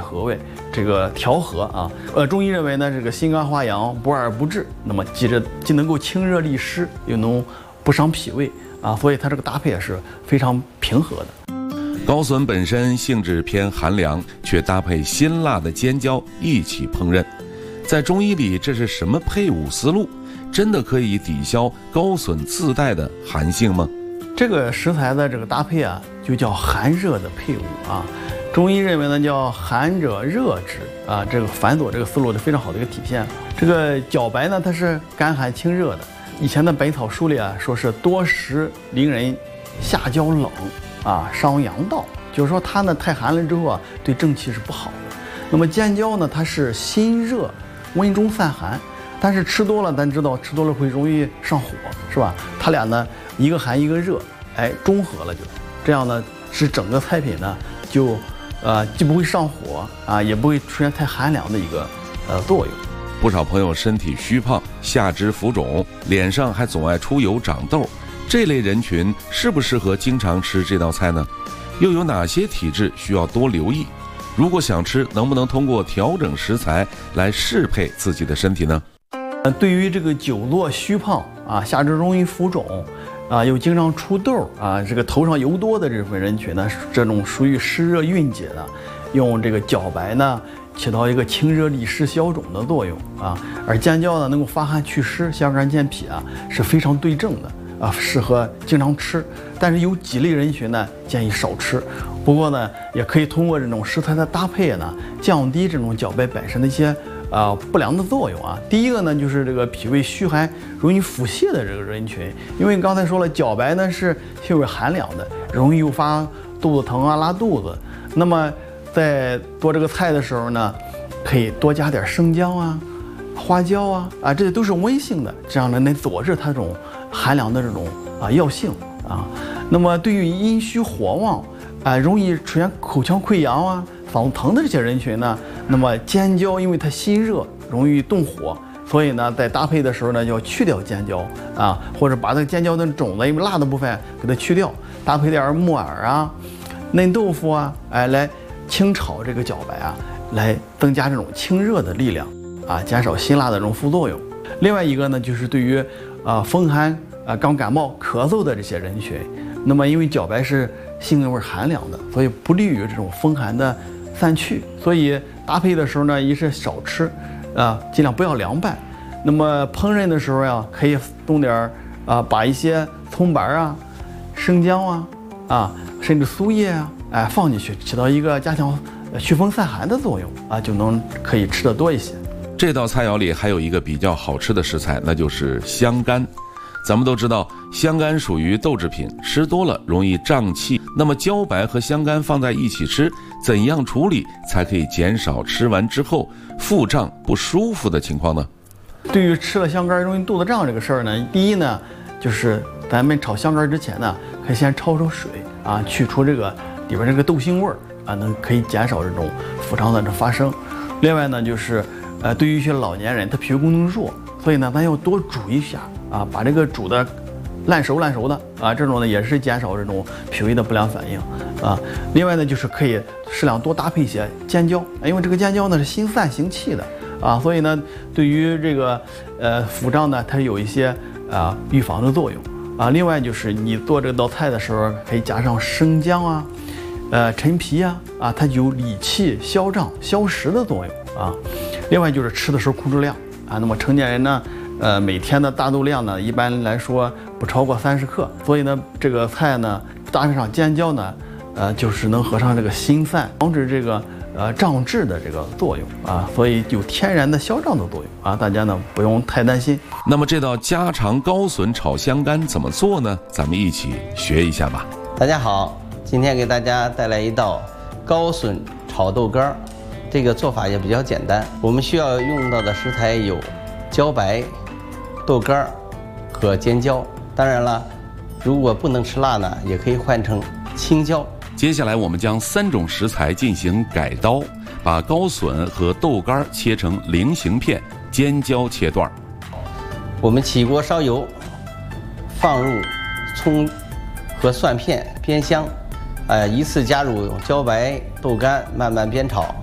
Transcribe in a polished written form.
和味，这个调和啊。中医认为呢，这个心肝化阳，不二不滞，那么既能够清热利湿，又能不伤脾胃啊，所以它这个搭配也是非常平和的。 高笋本身性质偏寒凉，却搭配辛辣的尖椒一起烹饪，在中医里这是什么配伍思路？真的可以抵消高笋自带的寒性吗？ 这个食材的这个搭配啊，就叫寒热的配伍啊。中医认为呢，叫寒者热之啊。这个繁左这个思路是非常好的一个体现。这个茭白呢，它是干寒清热的。以前的《本草书》里啊，说是多食令人下焦冷啊，伤阳道，就是说它呢太寒了之后啊，对正气是不好的。那么尖椒呢，它是辛热，温中散寒。但是吃多了，咱知道吃多了会容易上火，是吧？它俩呢，一个寒一个热，哎，中和了就，这样呢，使整个菜品呢就，既不会上火啊，也不会出现太寒凉的一个作用。 不少朋友身体虚胖，下肢浮肿，脸上还总爱出油长痘，这类人群适不适合经常吃这道菜呢？又有哪些体质需要多留意？如果想吃，能不能通过调整食材来适配自己的身体呢？ 对于这个久坐虚胖啊，下肢容易浮肿啊，又经常出痘啊，这个头上油多的这部分人群呢，这种属于湿热蕴结的，用这个茭白呢，起到一个清热利湿消肿的作用啊，而尖椒呢，能够发汗祛湿、消肝健脾啊，是非常对症的啊，适合经常吃。但是有几类人群呢，建议少吃。不过呢，也可以通过这种食材的搭配呢，降低这种茭白本身的一些不良的作用啊。第一个呢，就是这个脾胃虚寒、容易腹泻的这个人群，因为刚才说了，茭白呢是性味寒凉的，容易诱发肚子疼啊、拉肚子。那么在做这个菜的时候呢，可以多加点生姜啊、花椒啊，这些都是温性的，这样呢能佐治它这种寒凉的这种药性啊。那么对于阴虚火旺容易出现口腔溃疡啊、嗓子疼的这些人群呢，那么尖椒因为它辛热，容易动火，所以呢在搭配的时候呢，要去掉尖椒啊，或者把这个尖椒的种子因为辣的部分给它去掉，搭配点木耳啊、嫩豆腐啊，来清炒这个茭白啊，来增加这种清热的力量啊，减少辛辣的这种副作用。另外一个呢，就是对于风寒刚感冒咳嗽的这些人群，那么因为茭白是性味寒凉的，所以不利于这种风寒的散去，所以搭配的时候呢，一是少吃尽量不要凉拌。那么烹饪的时候呀，可以弄点把一些葱白啊、生姜甚至苏叶放进去，起到一个加强祛风散寒的作用就可以吃得多一些。 这道菜肴里还有一个比较好吃的食材，那就是香干。咱们都知道，香干属于豆制品，吃多了容易胀气。那么茭白和香干放在一起吃，怎样处理才可以减少吃完之后腹胀不舒服的情况呢？ 对于吃了香干容易肚子胀这个事儿呢，第一呢，就是咱们炒香干之前呢，可以先焯水去除这个里边这个豆腥味儿可以减少这种腹胀的发生。另外呢，就是对于一些老年人，他脾胃功能弱，所以呢，咱要多煮一下把这个煮的烂熟的这种呢也是减少这种脾胃的不良反应另外呢，就是可以适量多搭配一些尖椒，因为这个尖椒呢是辛散行气的所以呢，对于这个腹胀呢，它有一些预防的作用另外就是你做这道菜的时候，可以加上生姜陈皮它有理气、消胀、消食的作用另外就是吃的时候控制量那么成年人呢，每天的大豆量呢，一般来说不超过30克，所以呢，这个菜呢搭配上尖椒呢，就是能合上这个辛散，防止这个胀滞的这个作用所以有天然的消胀的作用大家呢不用太担心。 那么这道家常高笋炒香干怎么做呢？咱们一起学一下吧。 大家好，今天给大家带来一道高笋炒豆干，这个做法也比较简单。我们需要用到的食材有茭白、豆干和尖椒。当然了，如果不能吃辣呢，也可以换成青椒。 接下来我们将3种食材进行改刀，把高笋和豆干切成菱形片，尖椒切段。 我们起锅烧油，放入葱和蒜片煸香，依次加入茭白、豆干，慢慢煸炒。